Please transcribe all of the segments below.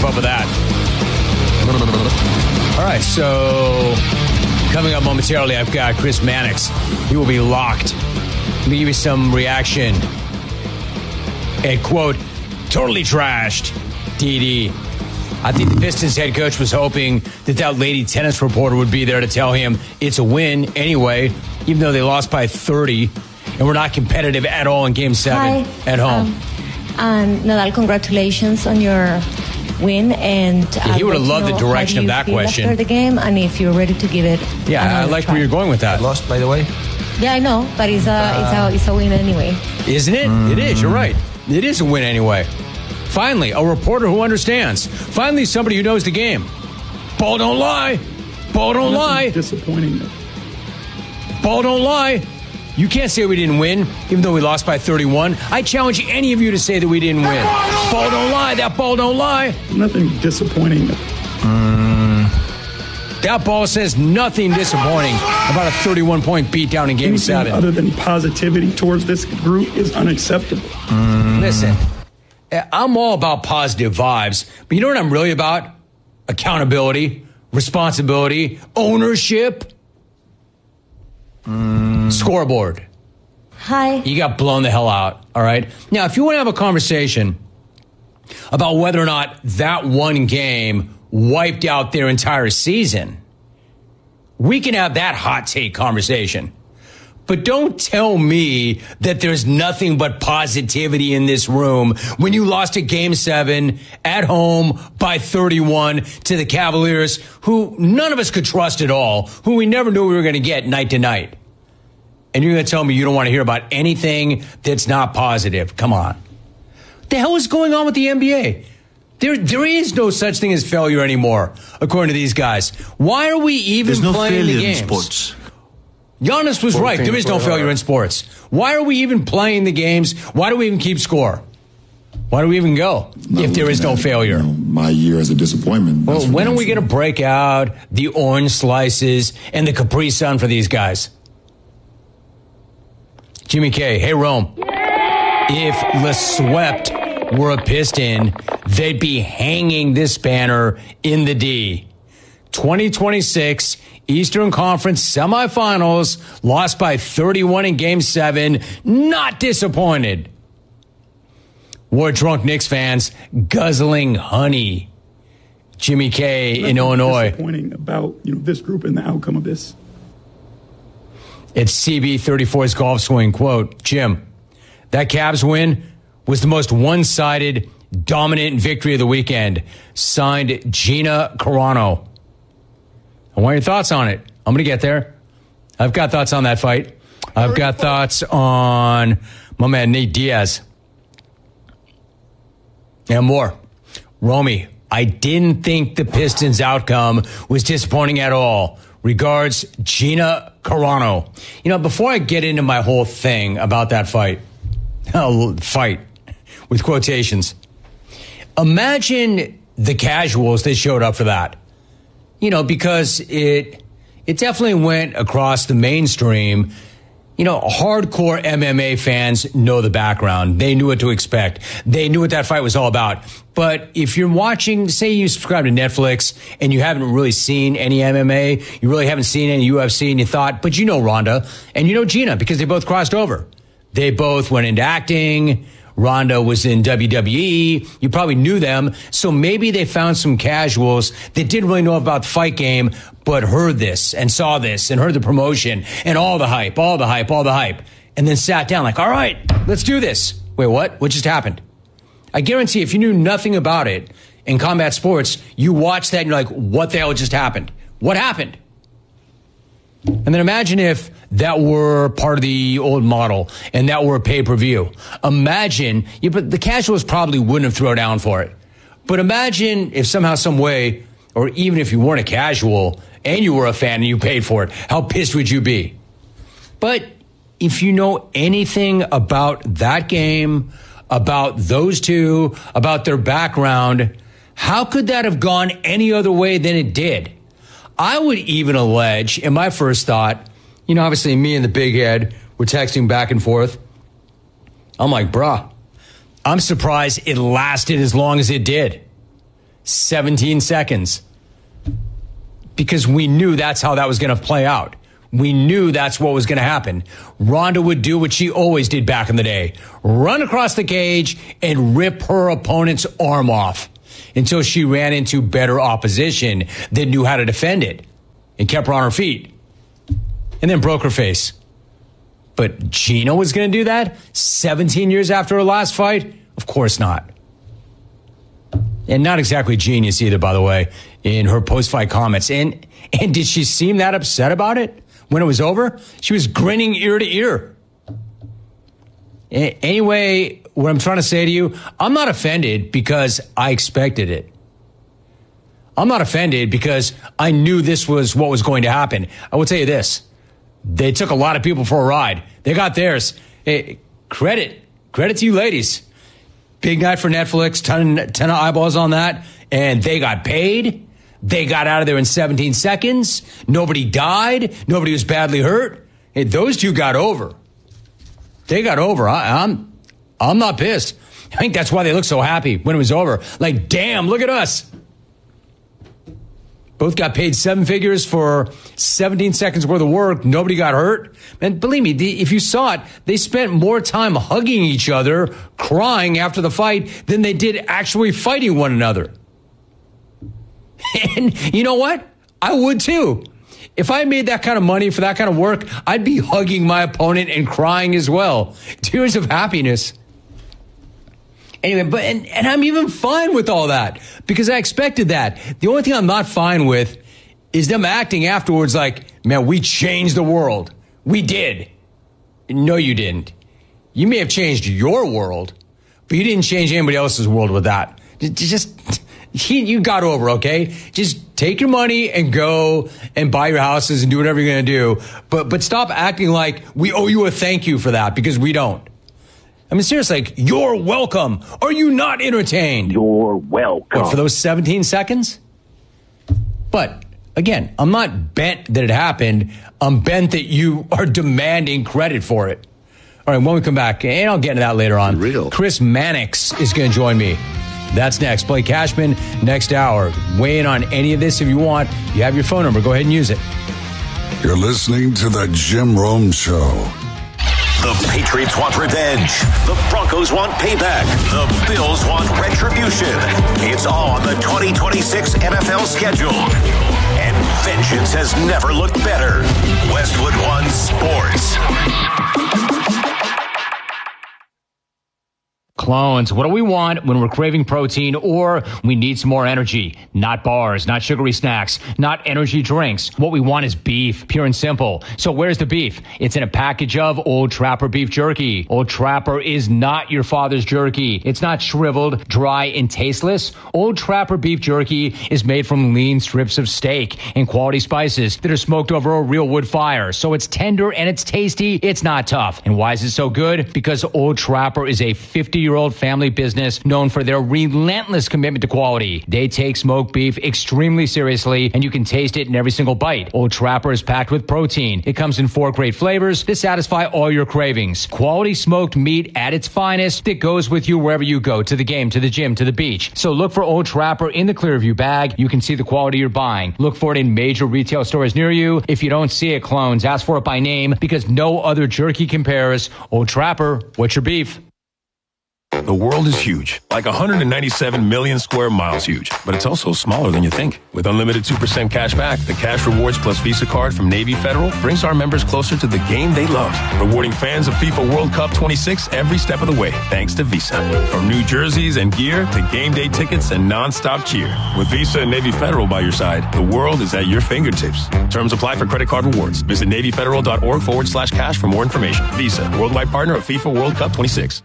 keep up with that. All right, so coming up momentarily, I've got Chris Mannix. He will be locked. Let me give you some reaction at, quote, totally trashed DD. I think the Pistons head coach was hoping that lady tennis reporter would be there to tell him it's a win anyway, even though they lost by 30 and we're not competitive at all in Game 7 at home. Nadal, congratulations on your win. And he would have loved the direction of that question after the game, and if you're ready to give it. Yeah, I like where you're going with that. I lost, by the way. Yeah, I know, but it's a win anyway. Isn't it? It is. You're right. It is a win anyway. Finally, a reporter who understands. Finally, somebody who knows the game. Ball don't lie. Ball don't lie. Disappointing. Ball don't lie. You can't say we didn't win, even though we lost by 31. I challenge any of you to say that we didn't win. Ball don't lie. That ball don't lie. Nothing disappointing. That ball says nothing disappointing about a 31-point beatdown in Game Anything 7. other than positivity towards this group is unacceptable. Listen, I'm all about positive vibes, but you know what I'm really about? Accountability, responsibility, ownership. Scoreboard. Hi. You got blown the hell out, all right? Now, if you want to have a conversation about whether or not that one game wiped out their entire season, we can have that hot take conversation. But don't tell me that there's nothing but positivity in this room when you lost a Game 7 at home by 31 to the Cavaliers, who none of us could trust at all, who we never knew we were going to get night to night. And you're going to tell me you don't want to hear about anything that's not positive. Come on. What the hell is going on with the NBA? There is no such thing as failure anymore, according to these guys. Why are we even playing the games? In sports. Giannis was right. There is no failure in sports. Why are we even playing the games? Why do we even keep score? Why do we even go if there is no failure? My year as a disappointment. Well, when are we going to break out the orange slices and the Capri Sun for these guys? Jimmy K, hey, Rome. If LeSwept were a Piston, they'd be hanging this banner in the D. 2026 Eastern Conference semifinals, lost by 31 in Game 7. Not disappointed. War drunk Knicks fans guzzling honey. Jimmy K in Illinois. Disappointing about this group and the outcome of this. It's CB34's golf swing. Quote, Jim, that Cavs win was the most one-sided, dominant victory of the weekend. Signed Gina Carano. I want your thoughts on it. I'm going to get there. I've got thoughts on that fight. I've got thoughts on my man Nate Diaz. And more. Romy, I didn't think the Pistons' outcome was disappointing at all. Regards, Gina Carano. Before I get into my whole thing about that fight with quotations, imagine the casuals that showed up for that. Because it definitely went across the mainstream. Hardcore MMA fans know the background. They knew what to expect. They knew what that fight was all about. But if you're watching, say you subscribe to Netflix and you haven't really seen any MMA, you really haven't seen any UFC, and you thought, but you know Ronda and you know Gina because they both crossed over. They both went into acting. Ronda was in WWE. You probably knew them. So maybe they found some casuals that didn't really know about the fight game, but heard this and saw this and heard the promotion and all the hype, and then sat down like, all right, let's do this. Wait, what? What just happened? I guarantee if you knew nothing about it in combat sports, you watch that and you're like, what the hell just happened? What happened? And then imagine if that were part of the old model and that were a pay-per-view. Imagine, but the casuals probably wouldn't have thrown down for it. But imagine if somehow, some way, or even if you weren't a casual and you were a fan and you paid for it, how pissed would you be? But if you know anything about that game, about those two, about their background, how could that have gone any other way than it did? I would even allege, in my first thought, obviously me and the big head were texting back and forth. I'm like, bruh, I'm surprised it lasted as long as it did. 17 seconds. Because we knew that's how that was going to play out. We knew that's what was going to happen. Ronda would do what she always did back in the day. Run across the cage and rip her opponent's arm off until she ran into better opposition that knew how to defend it and kept her on her feet and then broke her face. But Gina was going to do that 17 years after her last fight? Of course not. And not exactly genius either, by the way, in her post-fight comments. And did she seem that upset about it? When it was over, she was grinning ear to ear. Anyway, what I'm trying to say to you, I'm not offended because I expected it. I'm not offended because I knew this was what was going to happen. I will tell you this. They took a lot of people for a ride. They got theirs. Hey, credit to you ladies. Big night for Netflix, ton of eyeballs on that, and they got paid. They got out of there in 17 seconds. Nobody died. Nobody was badly hurt. Hey, those two got over. They got over. I'm not pissed. I think that's why they looked so happy when it was over. Like, damn, look at us. Both got paid 7 figures for 17 seconds worth of work. Nobody got hurt. And believe me, if you saw it, they spent more time hugging each other, crying after the fight than they did actually fighting one another. And you know what? I would too. If I made that kind of money for that kind of work, I'd be hugging my opponent and crying as well. Tears of happiness. Anyway, and I'm even fine with all that because I expected that. The only thing I'm not fine with is them acting afterwards like, man, we changed the world. We did. No, you didn't. You may have changed your world, but you didn't change anybody else's world with that. You got over, okay? Just take your money and go and buy your houses and do whatever you're going to do. But stop acting like we owe you a thank you for that because we don't. I mean, seriously, like, you're welcome. Are you not entertained? You're welcome. What, for those 17 seconds? But, again, I'm not bent that it happened. I'm bent that you are demanding credit for it. All right, when we come back, and I'll get into that later on, Chris Mannix is going to join me. That's next. Blake Cashman, next hour. Weigh in on any of this if you want. You have your phone number. Go ahead and use it. You're listening to The Jim Rome Show. The Patriots want revenge. The Broncos want payback. The Bills want retribution. It's all on the 2026 NFL schedule. And vengeance has never looked better. Westwood One Sports. Clones, what do we want when we're craving protein or we need some more energy? Not bars, not sugary snacks, not energy drinks. What we want is beef, pure and simple. So where's the beef? It's in a package of Old Trapper beef jerky. Old Trapper is not your father's jerky. It's not shriveled, dry, and tasteless. Old Trapper beef jerky is made from lean strips of steak and quality spices that are smoked over a real wood fire. So it's tender and it's tasty. It's not tough. And why is it so good? Because Old Trapper is a 50-year-old family business known for their relentless commitment to quality. They take smoked beef extremely seriously, and you can taste it in every single bite. Old Trapper is packed with protein. It comes in 4 great flavors to satisfy all your cravings. Quality smoked meat at its finest that goes with you wherever you go, to the game, to the gym, to the beach. So look for Old Trapper in the Clearview bag. You can see the quality you're buying. Look for it in major retail stores near you. If you don't see it, clones, ask for it by name because no other jerky compares. Old Trapper, what's your beef? The world is huge, like 197 million square miles huge, but it's also smaller than you think. With unlimited 2% cash back, the Cash Rewards Plus Visa card from Navy Federal brings our members closer to the game they love, rewarding fans of FIFA World Cup 26 every step of the way, thanks to Visa. From new jerseys and gear to game day tickets and non-stop cheer. With Visa and Navy Federal by your side, the world is at your fingertips. Terms apply for credit card rewards. Visit NavyFederal.org/cash for more information. Visa, worldwide partner of FIFA World Cup 26.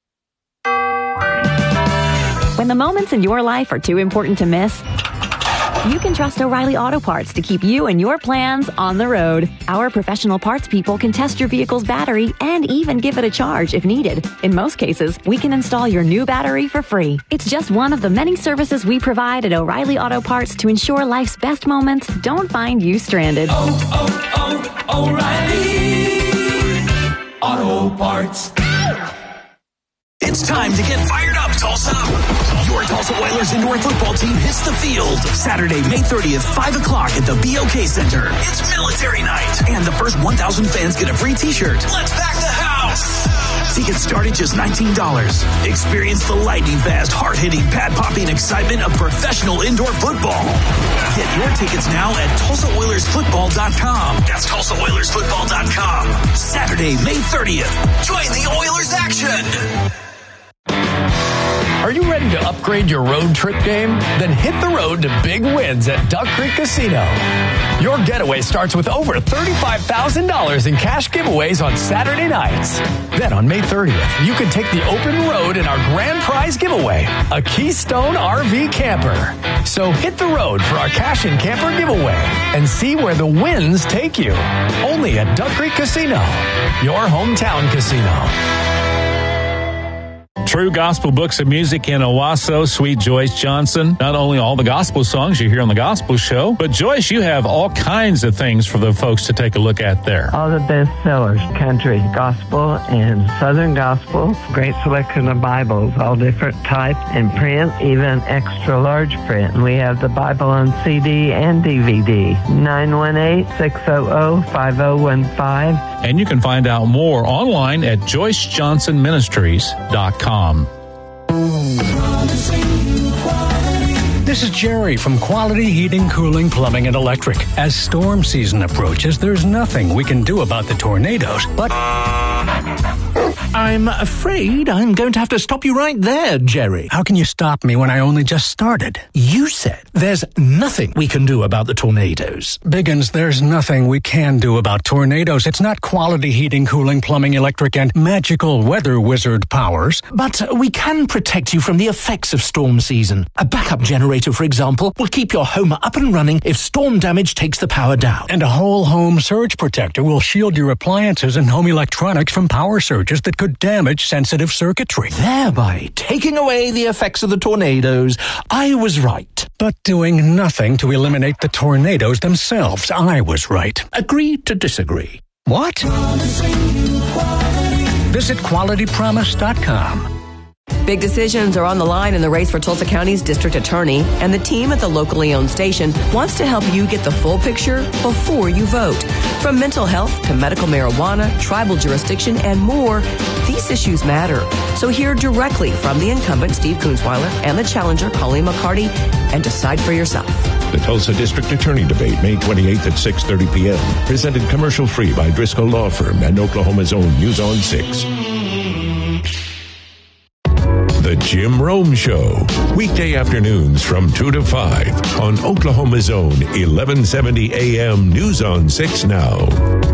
When the moments in your life are too important to miss, you can trust O'Reilly Auto Parts to keep you and your plans on the road. Our professional parts people can test your vehicle's battery and even give it a charge if needed. In most cases, we can install your new battery for free. It's just one of the many services we provide at O'Reilly Auto Parts to ensure life's best moments don't find you stranded. O'Reilly Auto Parts. It's time to get fired up Tulsa. Your Tulsa Oilers indoor football team hits the field Saturday, May 30th, 5 o'clock at the BOK Center. It's military night, and the first 1,000 fans get a free t-shirt. Let's pack the house. Tickets start at just $19. Experience the lightning-fast, hard-hitting, pad-popping excitement of professional indoor football. Get your tickets now at TulsaOilersFootball.com. That's TulsaOilersFootball.com. Saturday, May 30th. Join the Oilers action. Are you ready to upgrade your road trip game? Then hit the road to big wins at Duck Creek Casino. Your getaway starts with over $35,000 in cash giveaways on Saturday nights. Then on May 30th, you can take the open road in our grand prize giveaway, a Keystone RV camper. So hit the road for our cash and camper giveaway and see where the wins take you. Only at Duck Creek Casino, your hometown casino. True Gospel Books of Music in Owasso, Sweet Joyce Johnson. Not only all the gospel songs you hear on the gospel show, but Joyce, you have all kinds of things for the folks to take a look at there. All the bestsellers, country, gospel, and southern gospel. Great selection of Bibles, all different types in print, even extra large print. We have the Bible on CD and DVD. 918-600-5015. And you can find out more online at JoyceJohnsonMinistries.com. This is Jerry from Quality Heating, Cooling, Plumbing, and Electric. As storm season approaches, there's nothing we can do about the tornadoes, but I'm afraid I'm going to have to stop you right there, Jerry. How can you stop me when I only just started? You said there's nothing we can do about the tornadoes. Biggins, there's nothing we can do about tornadoes. It's not Quality Heating, Cooling, Plumbing, Electric, and magical weather wizard powers. But we can protect you from the effects of storm season. A backup generator, for example, will keep your home up and running if storm damage takes the power down. And a whole home surge protector will shield your appliances and home electronics from power surges that could damage sensitive circuitry. Thereby taking away the effects of the tornadoes. I was right. But doing nothing to eliminate the tornadoes themselves. I was right. Agree to disagree. What? Visit QualityPromise.com. Big decisions are on the line in the race for Tulsa County's district attorney, and the team at the locally owned station wants to help you get the full picture before you vote. From mental health to medical marijuana, tribal jurisdiction, and more, these issues matter. So hear directly from the incumbent, Steve Kunzweiler, and the challenger, Colleen McCarty, and decide for yourself. The Tulsa District Attorney Debate, May 28th at 6:30 p.m. Presented commercial-free by Driscoll Law Firm and Oklahoma's own News on 6. The Jim Rome Show, weekday afternoons from 2 to 5 on Oklahoma's own 1170 AM News on 6 Now.